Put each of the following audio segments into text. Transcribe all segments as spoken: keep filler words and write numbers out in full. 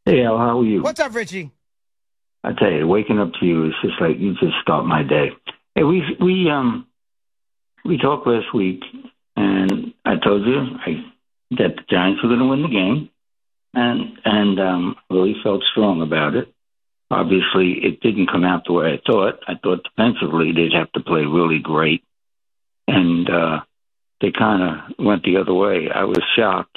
Hey, Al, how are you? What's up, Richie? I tell you, waking up to you is just like you just start my day. Hey, we we um we talked last week, and I told you I, that the Giants were going to win the game, and and um, really felt strong about it. Obviously, it didn't come out the way I thought. I thought defensively they'd have to play really great, and uh, they kind of went the other way. I was shocked.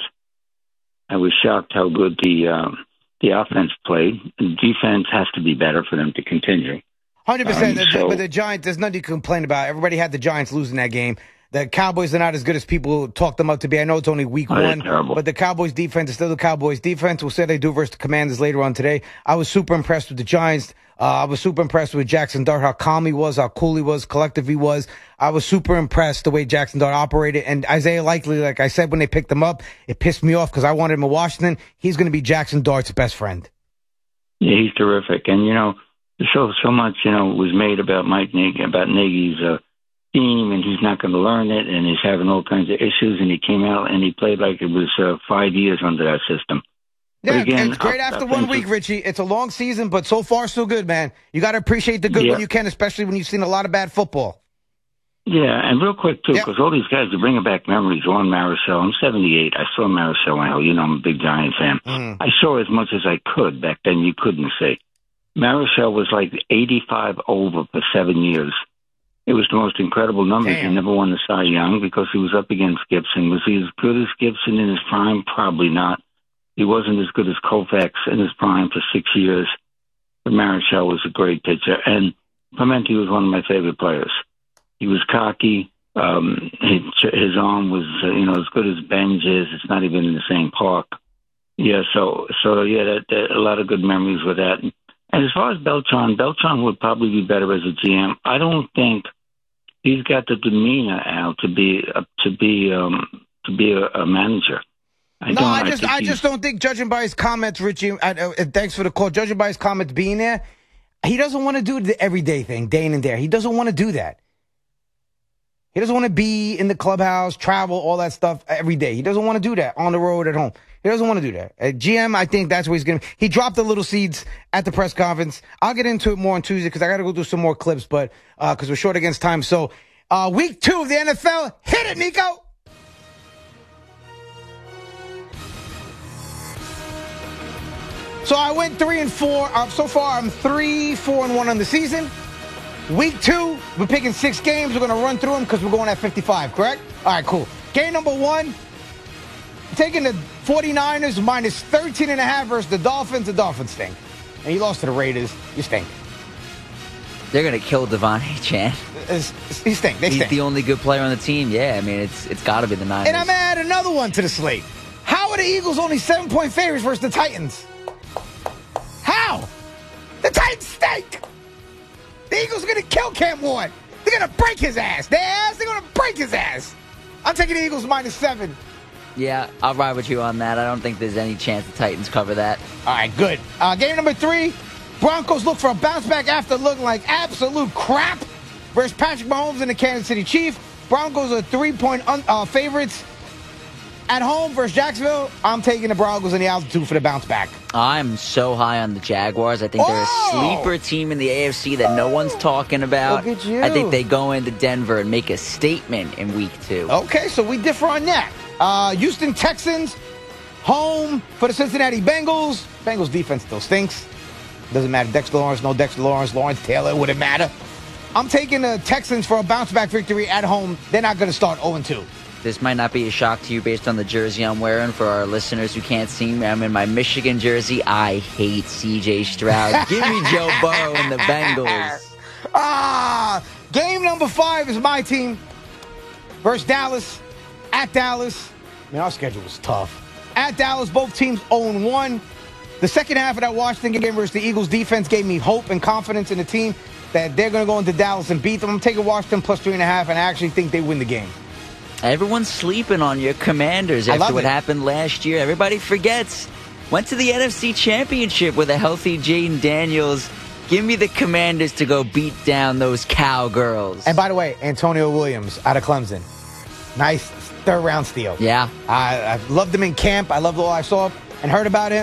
I was shocked how good the um, the offense played. The defense has to be better for them to continue. one hundred percent. Um, so, but the Giants, there's nothing to complain about. Everybody had the Giants losing that game. The Cowboys are not as good as people talk them up to be. I know it's only week oh, one, terrible. but the Cowboys defense is still the Cowboys defense. We'll see how they do versus the Commanders later on today. I was super impressed with the Giants. Uh, I was super impressed with Jackson Dart, how calm he was, how cool he was, collective he was. I was super impressed the way Jackson Dart operated. And Isaiah Likely, like I said when they picked him up, it pissed me off because I wanted him in Washington. He's going to be Jackson Dart's best friend. Yeah, he's terrific. And, you know, so so much, you know, was made about Mike Nagy, about Nagy's uh, team, and he's not going to learn it, and he's having all kinds of issues, and he came out and he played like it was uh, five years under that system. Yeah, again, it's great I, after I one week, Richie. It's a long season, but so far so good, man. You got to appreciate the good yeah. when you can, especially when you've seen a lot of bad football. Yeah, and real quick, too, because yeah. all these guys are bringing back memories on Maricel. I'm seventy-eight. I saw Maricel. Hell, you know, I'm a big Giant fan. Mm. I saw as much as I could back then. You couldn't see. Maricel was like eighty-five over for seven years. It was the most incredible numbers. Damn. He never won the Cy Young because he was up against Gibson. Was he as good as Gibson in his prime? Probably not. He wasn't as good as Koufax in his prime for six years. But Maricel was a great pitcher. And Clemente was one of my favorite players. He was cocky. Um, his, his arm was, uh, you know, as good as Ben's is. It's not even in the same park. Yeah, so, so yeah, that, that, a lot of good memories with that. And as far as Beltran, Beltran would probably be better as a G M. I don't think he's got the demeanor, Al, to be uh, to be um, to be a, a manager. I no, don't, I just I, I just don't think, judging by his comments, Richie, uh, uh, thanks for the call, judging by his comments being there, he doesn't want to do the everyday thing, day in and day. He doesn't want to do that. He doesn't want to be in the clubhouse, travel, all that stuff every day. He doesn't want to do that on the road, at home. He doesn't want to do that. At G M, I think that's what he's going to. He dropped the little seeds at the press conference. I'll get into it more on Tuesday because I got to go do some more clips, but because uh, we're short against time. So, uh, week two of the N F L, hit it, Nico. So I went three and four. Uh, so far, I'm three, four, and one on the season. Week two, we're picking six games. We're going to run through them because we're going at fifty-five, correct? All right, cool. Game number one, taking the 49ers minus thirteen and a half versus the Dolphins. The Dolphins stink. And you lost to the Raiders. You stink. They're going to kill Devon Achane. He stink. They He's stink. the only good player on the team. Yeah, I mean, it's it's got to be the Niners. And I'm going to add another one to the slate. How are the Eagles only seven-point favorites versus the Titans? How? The Titans stink. The Eagles are going to kill Cam Ward. They're going to break his ass. Their ass, they're going to break his ass. I'm taking the Eagles minus seven. Yeah, I'll ride with you on that. I don't think there's any chance the Titans cover that. All right, good. Uh, game number three, Broncos look for a bounce back after looking like absolute crap versus Patrick Mahomes and the Kansas City Chiefs. Broncos are three-point un- uh, favorites at home versus Jacksonville. I'm taking the Broncos in the altitude for the bounce back. I'm so high on the Jaguars. I think oh! they're a sleeper team in the A F C that no one's talking about. Look at you. I think they go into Denver and make a statement in week two. Okay, so we differ on that. Uh, Houston Texans, home for the Cincinnati Bengals. Bengals defense still stinks. Doesn't matter. Dexter Lawrence, no Dexter Lawrence. Lawrence Taylor, wouldn't matter. I'm taking the Texans for a bounce-back victory at home. They're not going to start oh and two. This might not be a shock to you based on the jersey I'm wearing. For our listeners who can't see me, I'm in my Michigan jersey. I hate C J Stroud. Give me Joe Burrow and the Bengals. Ah, game number five is my team versus Dallas. At Dallas. Man, our schedule was tough. At Dallas, both teams oh and one. The second half of that Washington game versus the Eagles defense gave me hope and confidence in the team that they're going to go into Dallas and beat them. I'm taking Washington plus three and a half, and I actually think they win the game. Everyone's sleeping on your Commanders after what it. happened last year. Everybody forgets. Went to the N F C Championship with a healthy Jaden Daniels. Give me the Commanders to go beat down those Cowgirls. And by the way, Antonio Williams out of Clemson. Nice third round steal. Yeah. I, I loved him in camp. I loved all I saw and heard about him.